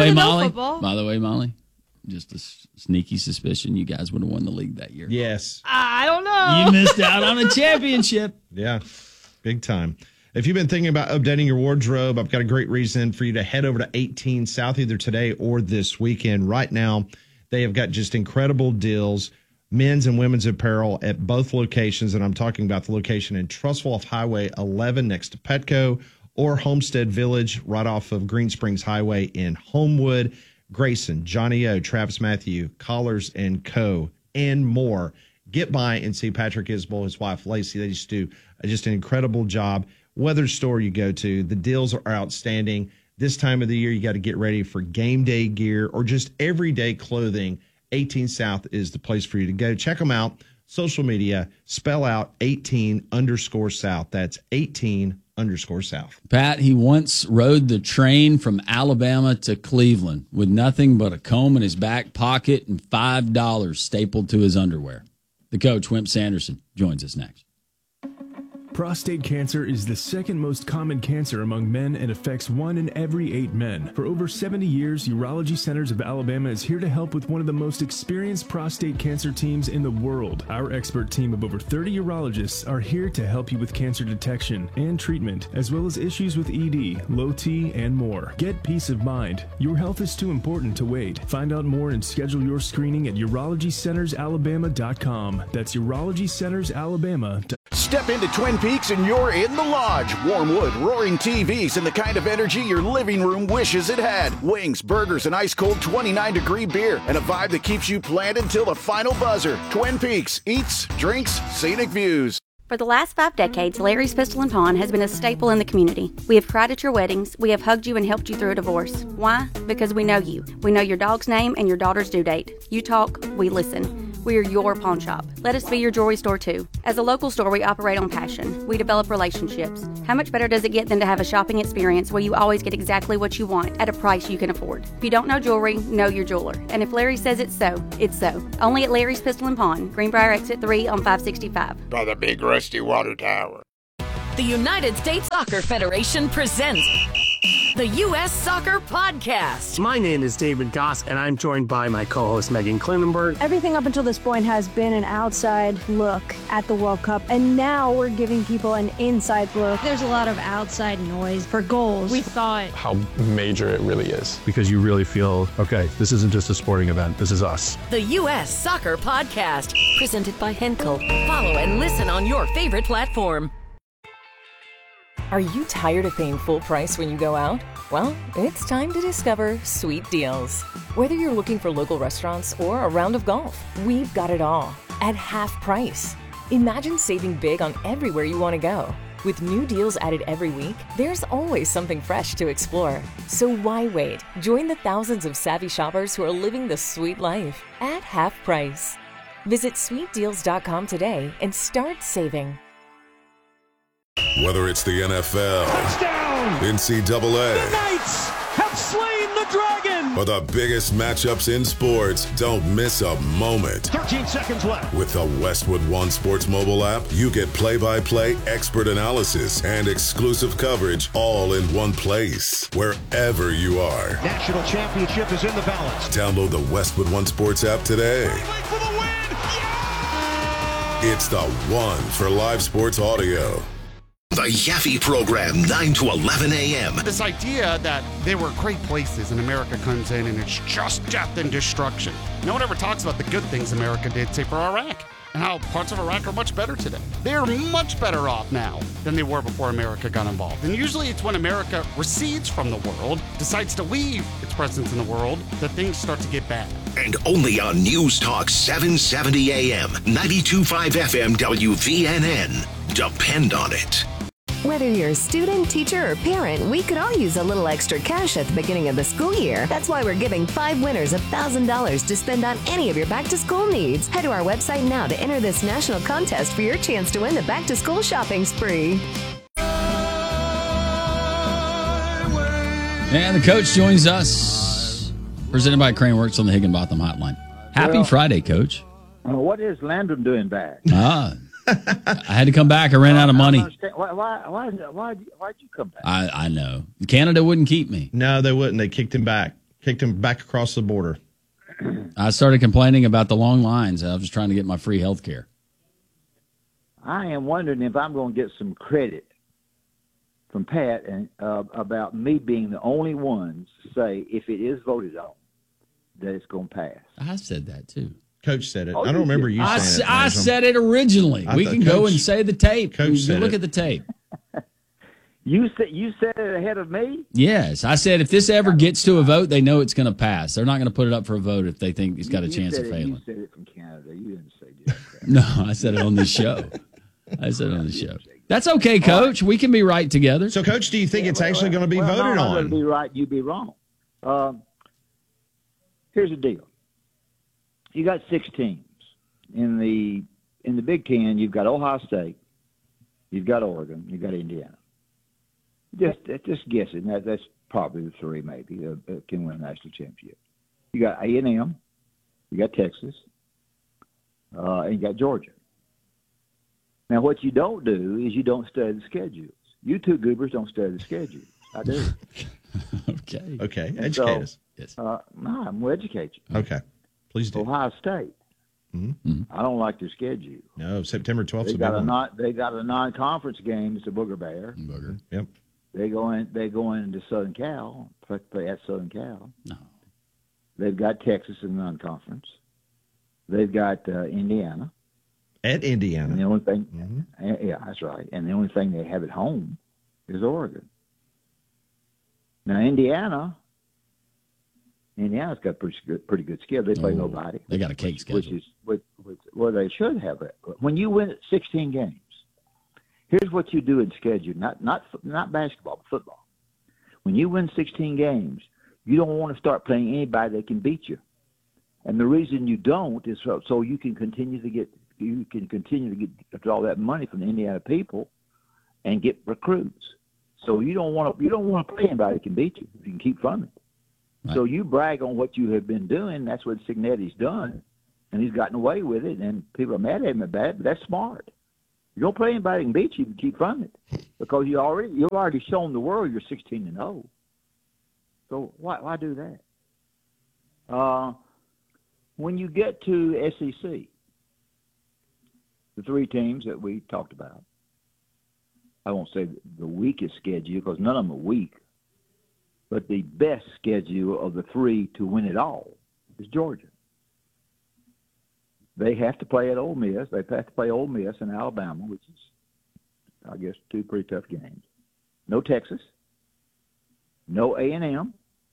way, Molly, just a sneaky suspicion you guys would have won the league that year. Yes. I don't know. You missed out on a championship. Yeah, big time. If you've been thinking about updating your wardrobe, I've got a great reason for you to head over to 18 South either today or this weekend. Right now, they have got just incredible deals, men's and women's apparel at both locations, and I'm talking about the location in Trustwell off Highway 11 next to Petco, or Homestead Village right off of Green Springs Highway in Homewood. Grayson, Johnny O, Travis Matthew, Collars & Co., and more. Get by and see Patrick Isbell, his wife Lacey. They just do just an incredible job. Whether store you go to, the deals are outstanding. This time of the year, you got to get ready for game day gear or just everyday clothing. 18 South is the place for you to go. Check them out. Social media, spell out 18_South. That's 18_South. Pat, he once rode the train from Alabama to Cleveland with nothing but a comb in his back pocket and $5 stapled to his underwear. The coach, Wimp Sanderson, joins us next. Prostate cancer is the second most common cancer among men and affects 1 in every 8 men. For over 70 years, Urology Centers of Alabama is here to help with one of the most experienced prostate cancer teams in the world. Our expert team of over 30 urologists are here to help you with cancer detection and treatment, as well as issues with ED, low T, and more. Get peace of mind. Your health is too important to wait. Find out more and schedule your screening at urologycentersalabama.com. That's urologycentersalabama.com. Step into Twin Peaks and you're in the lodge. Warm wood, roaring TVs, and the kind of energy your living room wishes it had. Wings, burgers, and ice-cold 29-degree beer, and a vibe that keeps you planted till the final buzzer. Twin Peaks, eats, drinks, scenic views. For the last 5 decades, Larry's Pistol and Pawn has been a staple in the community. We have cried at your weddings. We have hugged you and helped you through a divorce. Why? Because we know you. We know your dog's name and your daughter's due date. You talk, we listen. We are your pawn shop. Let us be your jewelry store too. As a local store, we operate on passion. We develop relationships. How much better does it get than to have a shopping experience where you always get exactly what you want at a price you can afford? If you don't know jewelry, know your jeweler. And if Larry says it's so, it's so. Only at Larry's Pistol and Pawn, Greenbrier Exit 3 on 565. By the big rusty water tower. The United States Soccer Federation presents the U.S. Soccer Podcast. My name is David Goss, and I'm joined by my co-host Megan Klinenberg. Everything up until this point has been an outside look at the World Cup, and now we're giving people an inside look. There's a lot of outside noise for goals. We thought how major it really is, because you really feel, okay, this isn't just a sporting event, this is us. The U.S. Soccer Podcast, presented by Henkel. Follow and listen on your favorite platform. Are you tired of paying full price when you go out? Well, it's time to discover Sweet Deals. Whether you're looking for local restaurants or a round of golf, we've got it all at half price. Imagine saving big on everywhere you want to go. With new deals added every week, there's always something fresh to explore. So why wait? Join the thousands of savvy shoppers who are living the sweet life at half price. Visit sweetdeals.com today and start saving. Whether it's the NFL, touchdown, NCAA, the Knights have slain the dragon, or the biggest matchups in sports, don't miss a moment. 13 seconds left. With the Westwood One Sports mobile app, you get play-by-play expert analysis and exclusive coverage all in one place, wherever you are. National championship is in the balance. Download the Westwood One Sports app today. For the win. Yeah! It's the one for live sports audio. The Yaffe Program, 9 to 11 a.m. This idea that there were great places and America comes in and it's just death and destruction. No one ever talks about the good things America did, say, for Iraq, and how parts of Iraq are much better today. They're much better off now than they were before America got involved. And usually it's when America recedes from the world, decides to leave its presence in the world, that things start to get bad. And only on News Talk 770 AM, 92.5 FM WVNN. Depend on it. Whether you're a student, teacher, or parent, we could all use a little extra cash at the beginning of the school year. That's why we're giving 5 winners $1,000 to spend on any of your back-to-school needs. Head to our website now to enter this national contest for your chance to win the back-to-school shopping spree. And the coach joins us, presented by Crane Works on the Higginbotham Hotline. Happy Friday, Coach. What is Landon doing back? I had to come back. I ran out of money. Why'd you come back? I know. Canada wouldn't keep me. No, they wouldn't. They kicked him back. Kicked him back across the border. I started complaining about the long lines. I was trying to get my free health care. I am wondering if I'm going to get some credit from Pat and about me being the only one to say if it is voted on that it's going to pass. I said that too. Coach said it. I don't remember you saying it. I said it originally. We can go and say the tape. Coach said look at the tape. You said it ahead of me? Yes. I said if this ever gets to a vote, they know it's going to pass. They're not going to put it up for a vote if they think it's got a chance of failing. You said it from Canada. You didn't say that. No, I said it on the show. That's okay, Coach. We can be right together. So, Coach, do you think it's actually going to be voted on? I'm going to be right. You be wrong. Here's the deal. You got 6 teams in the Big Ten. You've got Ohio State, you've got Oregon, you've got Indiana. Just guessing that's probably the 3 maybe that can win a national championship. You got A&M, you got Texas, and you got Georgia. Now, what you don't do is you don't study the schedules. You two goobers don't study the schedules. I do. Okay. Educate us. Yes. No, I'm going to educate you. Okay. Please do. Ohio State. Mm-hmm. I don't like their schedule. No, September 12th. They got a non-conference game. It's a Booger Bear. Booger. Yep. They go into Southern Cal. Play at Southern Cal. No. They've got Texas in the non-conference. They've got Indiana. At Indiana. And the only thing, yeah, that's right. And the only thing they have at home is Oregon. Now Indiana's got pretty good skill. They play nobody. They got a cake schedule. Well, they should have it. When you win 16 games, here's what you do in schedule. Not basketball, but football. When you win 16 games, you don't want to start playing anybody that can beat you. And the reason you don't is so you can continue to get all that money from the Indiana people and get recruits. So you don't want to play anybody that can beat you if you can keep funding. Right. So you brag on what you have been doing. That's what Cignetti's done, and he's gotten away with it. And people are mad at him about it, but that's smart. You don't play anybody that can beat you and keep funding because you've already shown the world you're 16-0. So why do that? When you get to SEC, the three teams that we talked about, I won't say the weakest schedule because none of them are weak, but the best schedule of the three to win it all is Georgia. They have to play at Ole Miss. They have to play Ole Miss and Alabama, which is, I guess, two pretty tough games. No Texas. No A&M.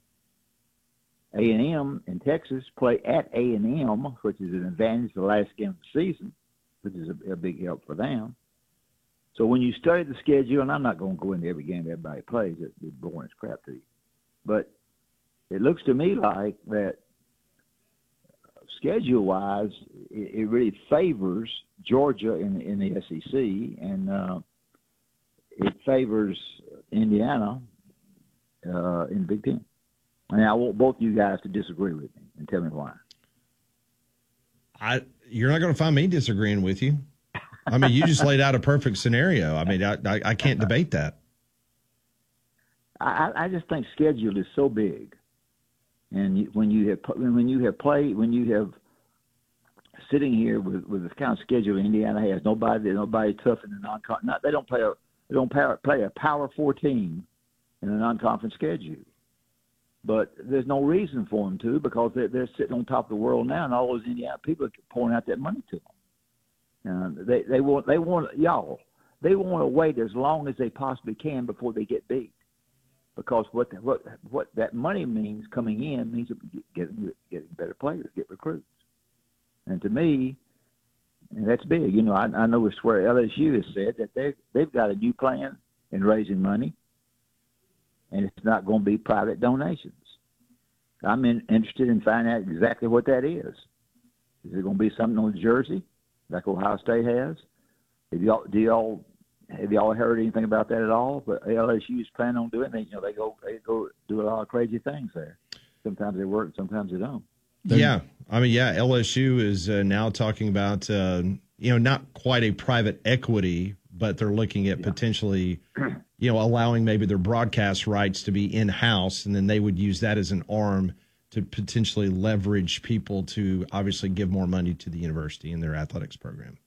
A&M and Texas play at A&M, which is an advantage the last game of the season, which is a big help for them. So when you study the schedule, and I'm not going to go into every game everybody plays, it'd be boring as crap to you. But it looks to me like that schedule-wise, it really favors Georgia in the SEC, and it favors Indiana in the Big Ten. And I want both of you guys to disagree with me and tell me why. You're not going to find me disagreeing with you. I mean, you just laid out a perfect scenario. I mean, I can't debate that. I just think schedule is so big, and when you have sitting here with the kind of schedule Indiana has, nobody tough in the non-conference. They don't play a Power 4 team in a non-conference schedule. But there's no reason for them to because they're sitting on top of the world now, and all those Indiana people are pouring out that money to them. They want to wait as long as they possibly can before they get beat, because what that money means coming in means getting better players, get recruits, and to me, and that's big. You know, I know it's where LSU has said that they've got a new plan in raising money, and it's not going to be private donations. I'm interested in finding out exactly what that is. Is it going to be something on the jersey, like Ohio State has? Have y'all heard anything about that at all? But LSU is planning on doing it. They go do a lot of crazy things there. Sometimes they work, sometimes they don't. Yeah, I mean, LSU is now talking about not quite a private equity, but they're looking at potentially, allowing maybe their broadcast rights to be in-house, and then they would use that as an arm to potentially leverage people to obviously give more money to the university and their athletics program.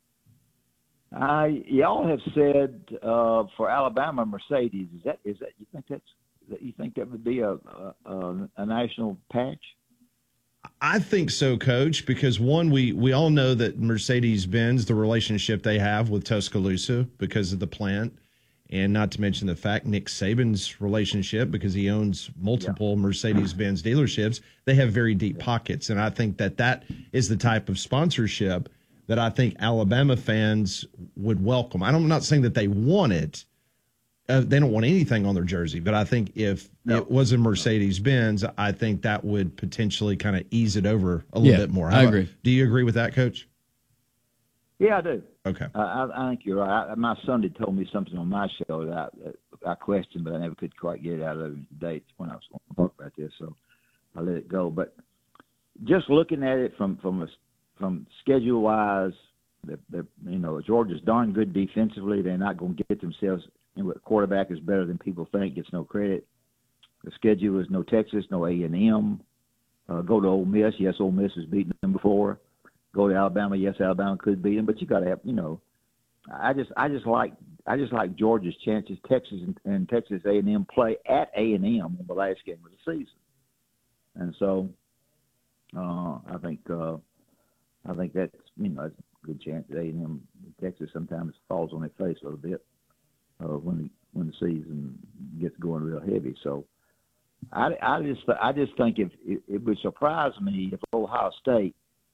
Y'all have said for Alabama Mercedes, is that you think that would be a national patch? I think so, Coach, because one, we all know that Mercedes-Benz, the relationship they have with Tuscaloosa because of the plant, and not to mention the fact Nick Saban's relationship because he owns multiple Mercedes-Benz dealerships, they have very deep pockets. And I think that is the type of sponsorship that I think Alabama fans would welcome. I'm not saying that they want it. They don't want anything on their jersey, but I think if it was a Mercedes-Benz, I think that would potentially kind of ease it over a little bit more. I agree. Do you agree with that, Coach? Yeah, I do. Okay. I think you're right. My son had told me something on my show that I questioned, but I never could quite get it out of him today when I was going to talk about this, so I let it go. But just looking at it from schedule-wise, Georgia's darn good defensively. They're not going to get themselves – the quarterback is better than people think, gets no credit. The schedule is no Texas, no A&M. Go to Ole Miss. Yes, Ole Miss has beaten them before. Go to Alabama. Yes, Alabama could beat them, but you got to have, I just like Georgia's chances. Texas and Texas A&M play at A&M in the last game of the season, and so I think that's that's a good chance that A&M Texas sometimes falls on their face a little bit. When the season gets going real heavy, so I just think if it would surprise me if Ohio State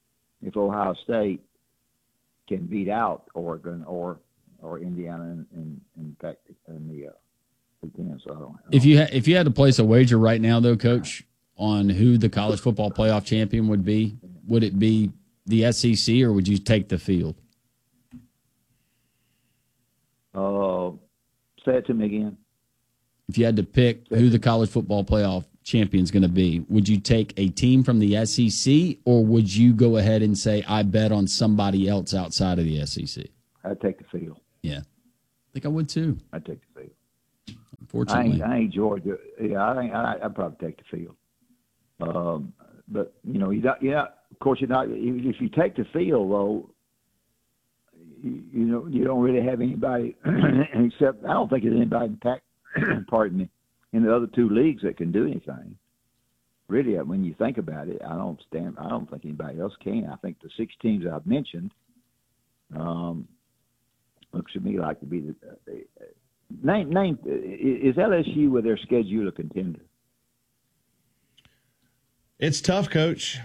can beat out Oregon or Indiana in fact in the Big Ten. So I don't if you had to place a wager right now though, Coach, on who the college football playoff champion would be, would it be the SEC or would you take the field? Say it to me again. If you had to pick who the college football playoff champion is going to be, would you take a team from the SEC or would you go ahead and say, I bet on somebody else outside of the SEC? I'd take the field. Yeah. I think I would too. I'd take the field. Unfortunately. I ain't Georgia. Yeah, I'd probably take the field. But, you know, of course, you're not, if you take the field, though, you don't really have anybody except, I don't think there's anybody in pardon me, in the other two leagues that can do anything. Really, when you think about it, I don't think anybody else can. I think the 6 teams I've mentioned looks to me like to be the name. Is LSU with their schedule a contender? It's tough, Coach.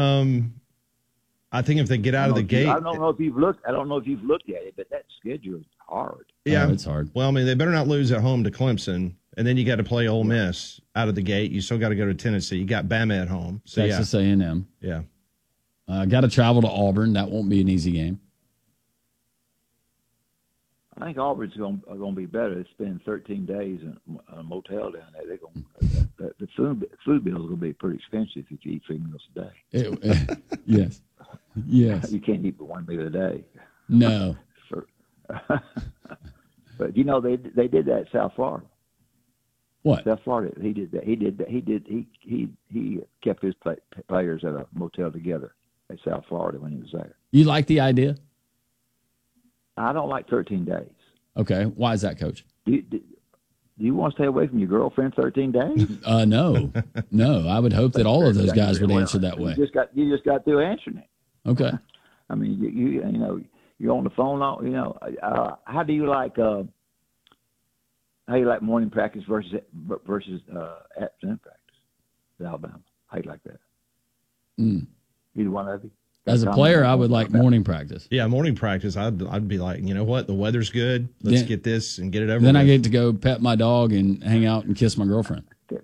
I think if they get out of the gate, I don't know if you've looked at it, but that schedule is hard. Yeah, it's hard. Well, I mean, they better not lose at home to Clemson, and then you got to play Ole Miss out of the gate. You still got to go to Tennessee. You got Bama at home. So Texas A&M. Yeah. Got to travel to Auburn. That won't be an easy game. I think Auburn's going to be better. They spend 13 days in a motel down there. The food bill is going to be pretty expensive if you eat 3 meals a day. Yes. Yes. You can't eat but 1 meal a day. No. But you know they did that in South Florida. What? South Florida. He did that. He kept his players at a motel together at South Florida when he was there. You like the idea? I don't like 13 days. Okay. Why is that, Coach? Do you want to stay away from your girlfriend 13 days? No. I would hope that all of those guys would answer that way. You just got through answering it. Okay. I mean, you know, you're on the phone. You know, how do you like morning practice versus afternoon practice at Alabama? How do you like that? Either one of you. As a player, I would like morning practice. Yeah, morning practice. I'd be like, you know what? The weather's good. Let's get this and get it over. Then with. I get to go pet my dog and hang out and kiss my girlfriend.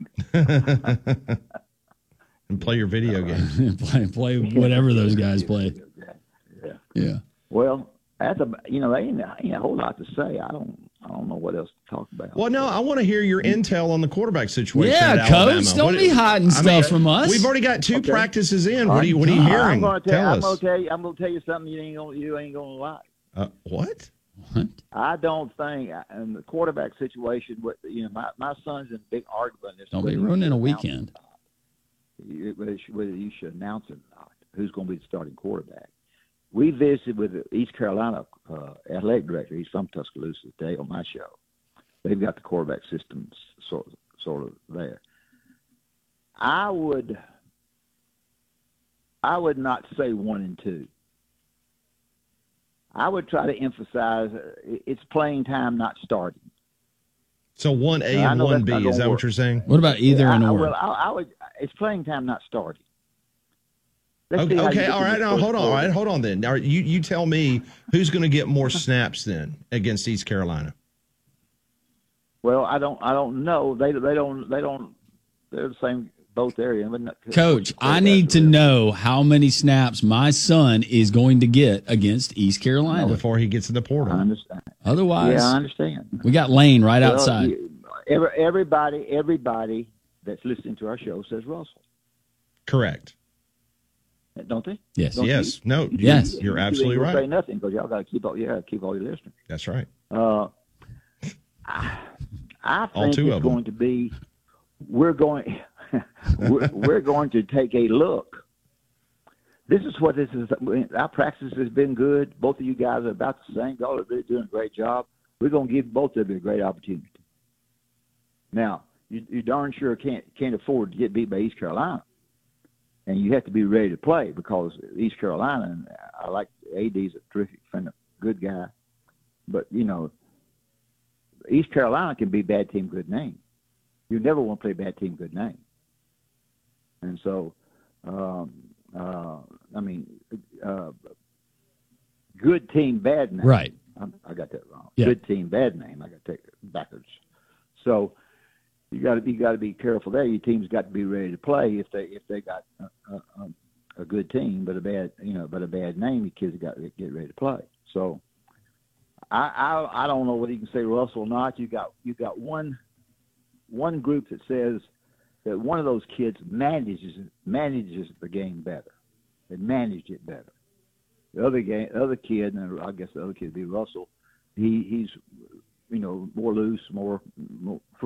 And play your video games. play whatever those guys play. Yeah. Well, there ain't a whole lot to say. I don't know what else to talk about. Well, no, I want to hear your intel on the quarterback situation. Yeah, at Alabama. Coach, don't be hiding stuff from us. We've already got 2 practices in. What are you hearing? I'm Tell us. I'm going to tell you something you ain't going to like. What? I don't think in the quarterback situation. My son's in a big argument. Don't be ruining a weekend. Whether you should announce it or not, who's going to be the starting quarterback. We visited with the East Carolina athletic director. He's from Tuscaloosa today on my show. They've got the quarterback systems sort of there. I would not say 1 and 2. I would try to emphasize it's playing time, not starting. So 1A and 1B, is that what you're saying? What about either and or? I would. It's playing time, not starting. Okay, all right. Now hold on. All right, hold on then. Now, you tell me who's going to get more snaps then against East Carolina. Well, I don't know. They don't. They're the same both areas. Coach, I need to know how many snaps my son is going to get against East Carolina before he gets in the portal. I understand. Otherwise, yeah, I understand. We got Lane right outside. Everybody that's listening to our show says Russell. Correct. Don't they? Yes. Don't yes. You? No. Yes. You're absolutely right. Say nothing because y'all got to keep all your listeners. That's right. I think it's going to be. We're going to take a look. This is what this is. Our practice has been good. Both of you guys are about the same. Y'all are doing a great job. We're going to give both of you a great opportunity. Now, you darn sure can't afford to get beat by East Carolina. And you have to be ready to play because East Carolina, and I like AD's a terrific friend, a good guy. But, East Carolina can be bad team, good name. You never want to play bad team, good name. And so, good team, bad name. Right. I got that wrong. Yeah. Good team, bad name. I got to take it backwards. So, you got to be careful there. Your team's got to be ready to play if they got a good team, but a bad name. The kids got to get ready to play. So I don't know whether you can say Russell or not. You got one group that says that one of those kids manages the game better. They managed it better. The other kid, and I guess the other kid would be Russell. He's more loose, more free.